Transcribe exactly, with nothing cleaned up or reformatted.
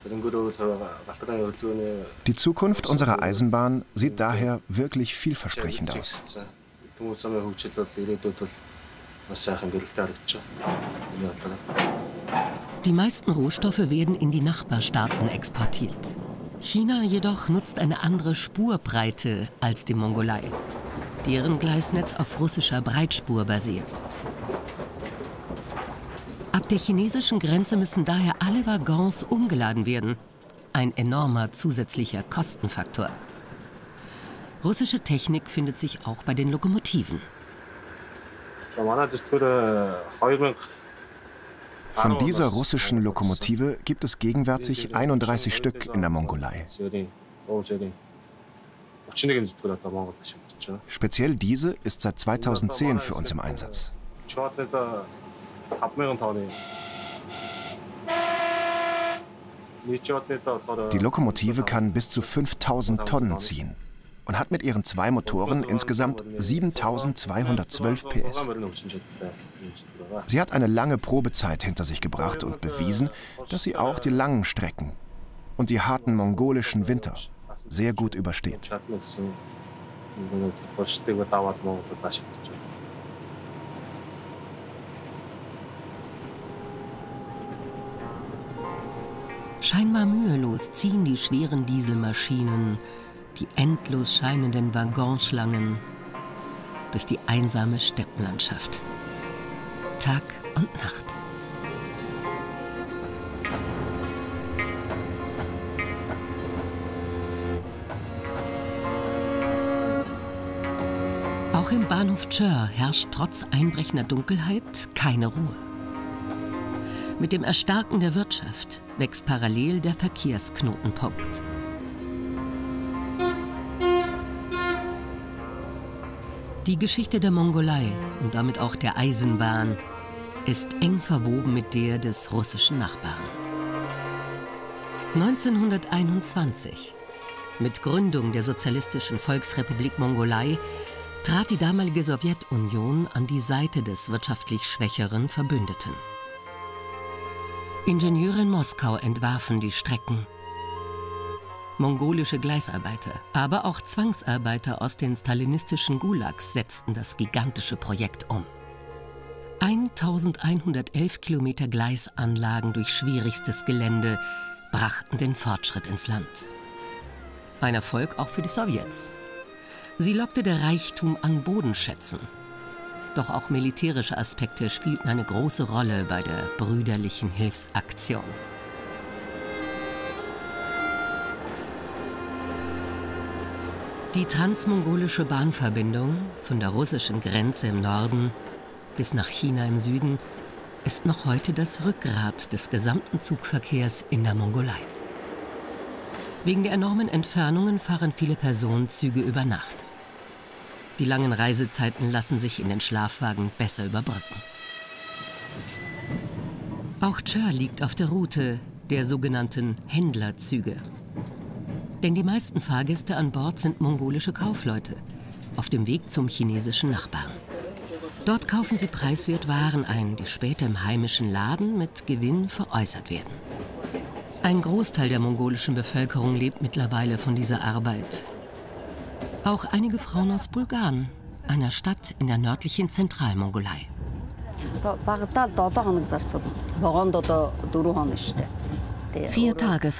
Die Zukunft unserer Eisenbahn sieht daher wirklich vielversprechend aus. Die meisten Rohstoffe werden in die Nachbarstaaten exportiert. China jedoch nutzt eine andere Spurbreite als die Mongolei, deren Gleisnetz auf russischer Breitspur basiert. Ab der chinesischen Grenze müssen daher alle Waggons umgeladen werden. Ein enormer zusätzlicher Kostenfaktor. Russische Technik findet sich auch bei den Lokomotiven. Von dieser russischen Lokomotive gibt es gegenwärtig einunddreißig Stück in der Mongolei. Speziell diese ist seit zweitausendzehn für uns im Einsatz. Die Lokomotive kann bis zu fünftausend Tonnen ziehen und hat mit ihren zwei Motoren insgesamt siebentausendzweihundertzwölf P S. Sie hat eine lange Probezeit hinter sich gebracht und bewiesen, dass sie auch die langen Strecken und die harten mongolischen Winter sehr gut übersteht. Scheinbar mühelos ziehen die schweren Dieselmaschinen, die endlos scheinenden Waggonschlangen durch die einsame Steppenlandschaft. Tag und Nacht. Auch im Bahnhof Chör herrscht trotz einbrechender Dunkelheit keine Ruhe. Mit dem Erstarken der Wirtschaft wächst parallel der Verkehrsknotenpunkt. Die Geschichte der Mongolei und damit auch der Eisenbahn ist eng verwoben mit der des russischen Nachbarn. neunzehnhunderteinundzwanzig, mit Gründung der Sozialistischen Volksrepublik Mongolei, trat die damalige Sowjetunion an die Seite des wirtschaftlich schwächeren Verbündeten. Ingenieure in Moskau entwarfen die Strecken. Mongolische Gleisarbeiter, aber auch Zwangsarbeiter aus den stalinistischen Gulags setzten das gigantische Projekt um. eintausendeinhundertelf Kilometer Gleisanlagen durch schwierigstes Gelände brachten den Fortschritt ins Land. Ein Erfolg auch für die Sowjets. Sie lockte der Reichtum an Bodenschätzen. Doch auch militärische Aspekte spielten eine große Rolle bei der brüderlichen Hilfsaktion. Die transmongolische Bahnverbindung von der russischen Grenze im Norden bis nach China im Süden ist noch heute das Rückgrat des gesamten Zugverkehrs in der Mongolei. Wegen der enormen Entfernungen fahren viele Personenzüge über Nacht. Die langen Reisezeiten lassen sich in den Schlafwagen besser überbrücken. Auch Chör liegt auf der Route der sogenannten Händlerzüge. Denn die meisten Fahrgäste an Bord sind mongolische Kaufleute auf dem Weg zum chinesischen Nachbarn. Dort kaufen sie preiswert Waren ein, die später im heimischen Laden mit Gewinn veräußert werden. Ein Großteil der mongolischen Bevölkerung lebt mittlerweile von dieser Arbeit. Auch einige Frauen aus Bulgarien, einer Stadt in der nördlichen Zentralmongolei. Vier Tage